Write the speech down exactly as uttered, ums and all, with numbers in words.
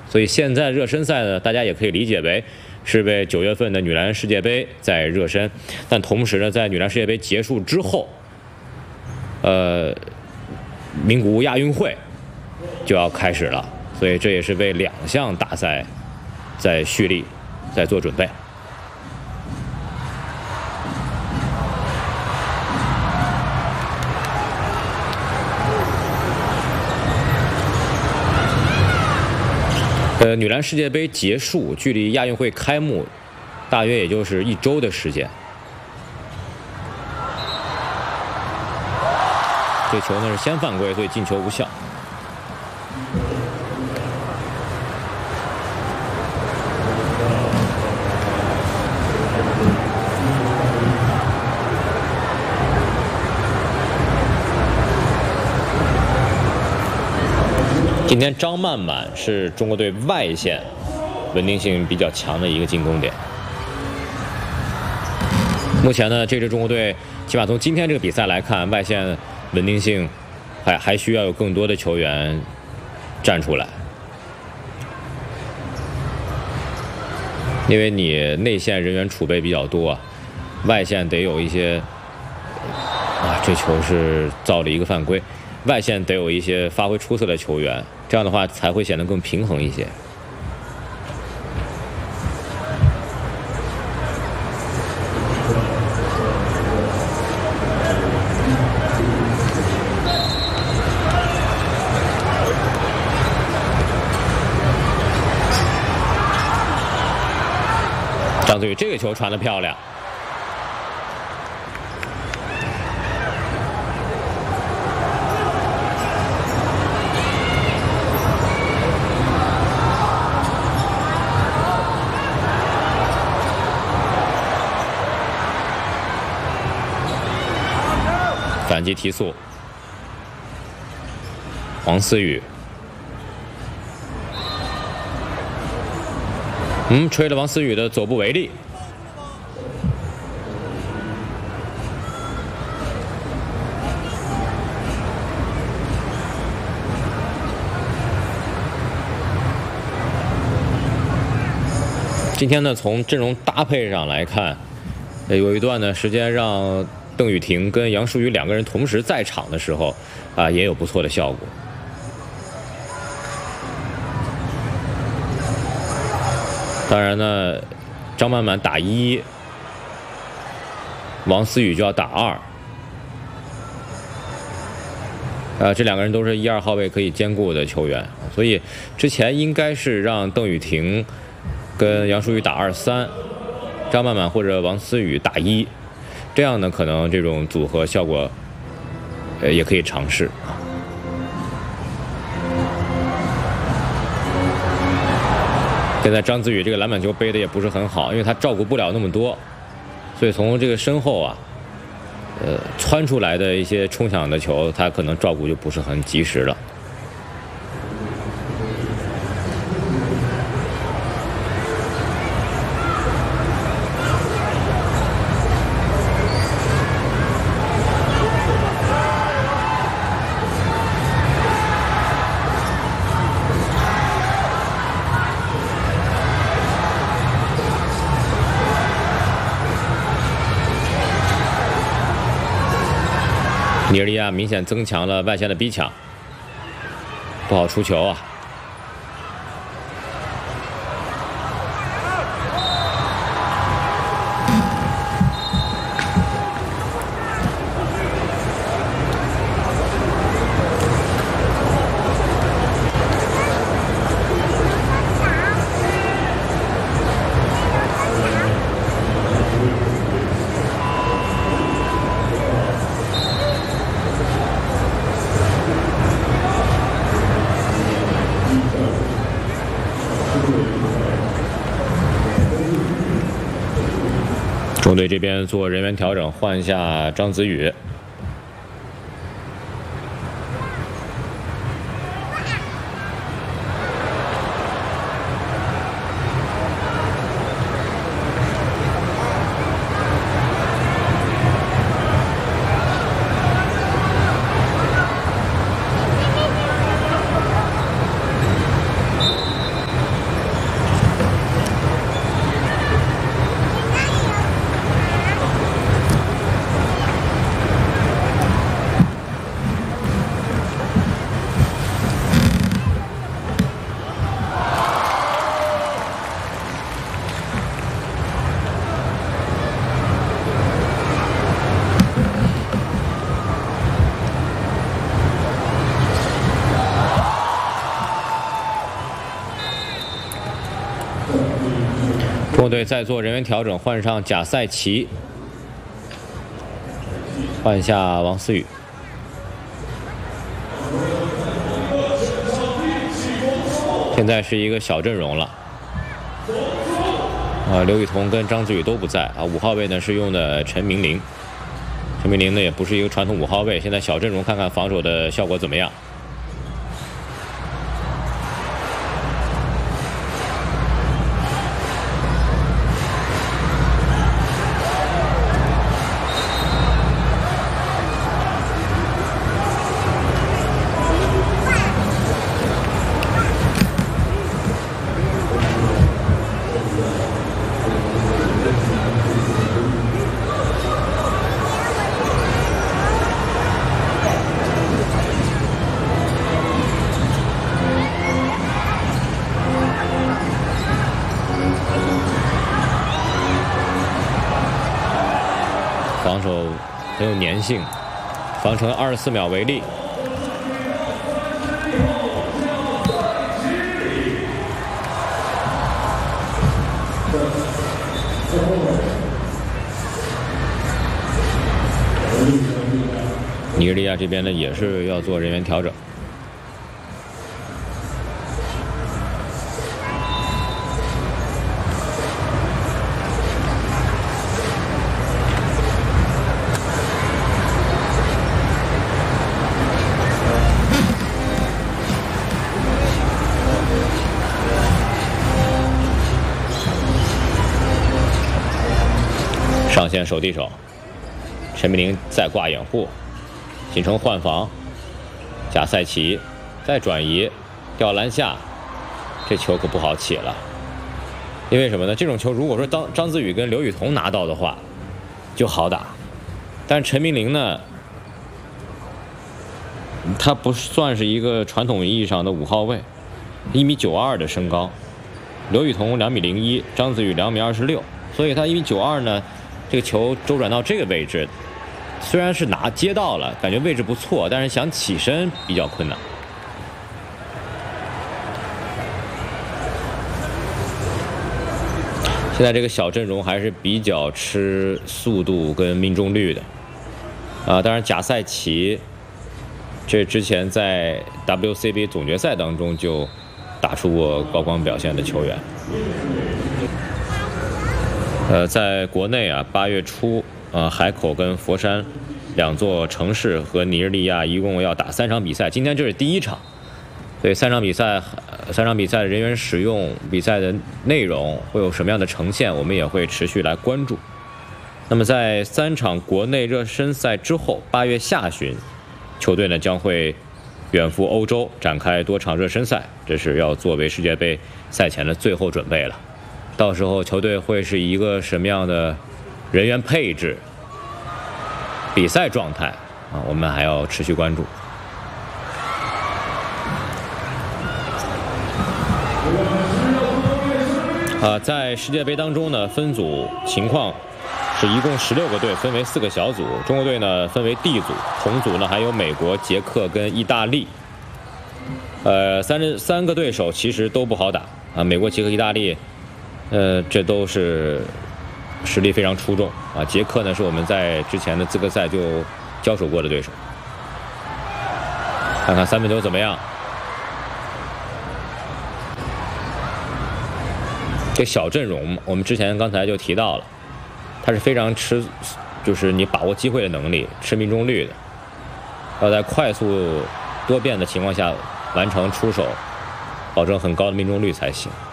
所以现在热身赛呢，大家也可以理解为是为九月份的女篮世界杯在热身，但同时呢，在女篮世界杯结束之后，呃，名古屋亚运会就要开始了，所以这也是为两项大赛在蓄力，在做准备。 呃，女篮世界杯结束，距离亚运会开幕，大约也就是一周的时间。这球呢是先犯规，所以进球无效。今天张曼曼是中国队外线稳定性比较强的一个进攻点。目前呢，这支中国队起码从今天这个比赛来看，外线稳定性还还需要有更多的球员站出来，因为你内线人员储备比较多，外线得有一些啊，这球是造了一个犯规，外线得有一些发挥出色的球员。 这样的话才会显得更平衡一些。张子宇这个球传得漂亮。 反击提速，黄思雨，嗯，吹了王思雨的走步违例。今天呢，从阵容搭配上来看，有一段呢时间让 邓雨婷跟杨舒雨两个人同时在场的时候，啊，也有不错的效果。当然呢，张曼曼打一，王思雨就要打二。啊，这两个人都是一二号位可以兼顾的球员，所以之前应该是让邓雨婷跟杨舒雨打二三，张曼曼或者王思雨打一。 这样呢，可能这种组合效果，呃，也可以尝试啊。现在张子宇这个篮板球背的也不是很好，因为他照顾不了那么多，所以从这个身后啊，呃，窜出来的一些冲抢的球，他可能照顾就不是很及时了。 尼日利亚明显增强了外线的逼抢，不好出球啊！中队这边做人员调整，换一下张子宇。 中国队再做人员调整，换上贾赛奇，换下王思雨。现在是一个小阵容了。啊，刘雨桐跟张子宇都不在啊。五号位呢是用的陈明玲，陈明玲呢也不是一个传统五号位。现在小阵容看看防守的效果怎么样。 防守很有粘性，防成二十四秒为例。尼日利亚这边呢也是要做人员调整。 上线守地手，陈明玲再挂掩护，锦城换防，贾赛奇再转移，吊篮下，这球可不好起了。因为什么呢？这种球如果说当张子宇跟刘雨桐拿到的话，就好打。但是陈明玲呢，他不算是一个传统意义上的五号位，一米九二的身高，刘雨桐两米零一，张子宇两米二十六，所以他一米九二呢。 这个球周转到这个位置，虽然是拿接到了，感觉位置不错，但是想起身比较困难。现在这个小阵容还是比较吃速度跟命中率的，啊，当然贾赛奇，这之前在 W C B 总决赛当中就打出过高光表现的球员。 呃，在国内啊，八月初，呃，海口跟佛山两座城市和尼日利亚一共要打三场比赛，今天这是第一场，所以三场比赛，三场比赛的人员使用、比赛的内容会有什么样的呈现，我们也会持续来关注。那么在三场国内热身赛之后，八月下旬，球队呢将会远赴欧洲展开多场热身赛，这是要作为世界杯赛前的最后准备了。 到时候球队会是一个什么样的人员配置、比赛状态啊？我们还要持续关注。啊，在世界杯当中呢，分组情况是一共十六个队，分为四个小组。中国队呢分为 D 组，同组呢还有美国、捷克跟意大利。呃，三三个对手其实都不好打啊，美国、捷克、意大利。 呃，这都是实力非常出众啊！捷克呢是我们在之前的资格赛就交手过的对手，看看三分球怎么样。这小阵容，我们之前刚才就提到了，它是非常吃，就是你把握机会的能力，吃命中率的，要在快速多变的情况下完成出手，保证很高的命中率才行。